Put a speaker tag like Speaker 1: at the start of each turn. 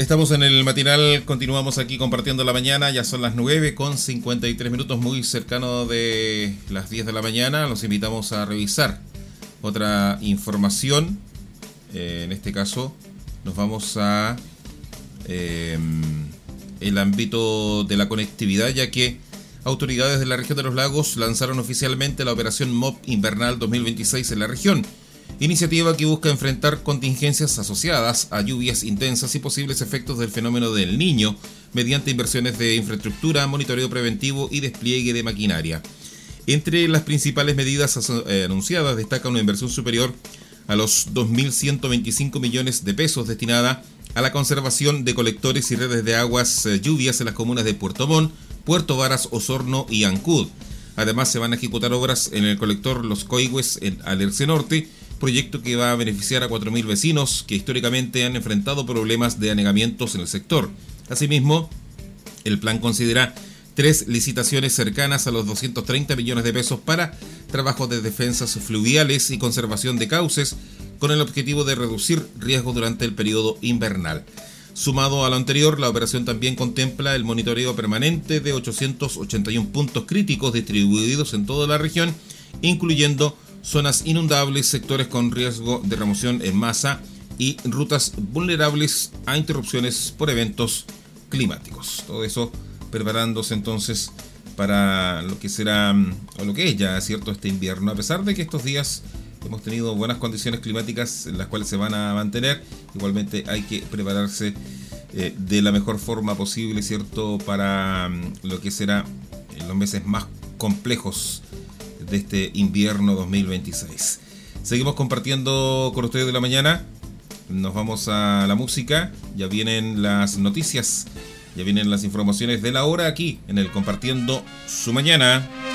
Speaker 1: Estamos en el matinal, continuamos aquí compartiendo la mañana, ya son las 9:53, muy cercano de las 10 de la mañana. Los invitamos a revisar otra información. En este caso nos vamos a el ámbito de la conectividad, ya que autoridades de la región de los lagos lanzaron oficialmente la operación MOP Invernal 2026 en la región. Iniciativa que busca enfrentar contingencias asociadas a lluvias intensas y posibles efectos del fenómeno del Niño mediante inversiones de infraestructura, monitoreo preventivo y despliegue de maquinaria. Entre las principales medidas anunciadas destaca una inversión superior a los 2.125 millones de pesos destinada a la conservación de colectores y redes de aguas lluvias en las comunas de Puerto Montt, Puerto Varas, Osorno y Ancud. Además, se van a ejecutar obras en el colector Los Coigües en Alerce Norte, proyecto que va a beneficiar a 4.000 vecinos que históricamente han enfrentado problemas de anegamientos en el sector. Asimismo, el plan considera 3 licitaciones cercanas a los 230 millones de pesos para trabajos de defensas fluviales y conservación de cauces, con el objetivo de reducir riesgos durante el periodo invernal. Sumado a lo anterior, la operación también contempla el monitoreo permanente de 881 puntos críticos distribuidos en toda la región, incluyendo zonas inundables, sectores con riesgo de remoción en masa y rutas vulnerables a interrupciones por eventos climáticos. Todo eso preparándose entonces para lo que será, o lo que es ya, ¿cierto?, este invierno. A pesar de que estos días hemos tenido buenas condiciones climáticas en las cuales se van a mantener, igualmente hay que prepararse de la mejor forma posible, ¿cierto?, para lo que será los meses más complejos de este invierno 2026. Seguimos compartiendo con ustedes de la mañana. Nos vamos a la música. Ya vienen las noticias, ya vienen las informaciones de la hora aquí en el Compartiendo su Mañana.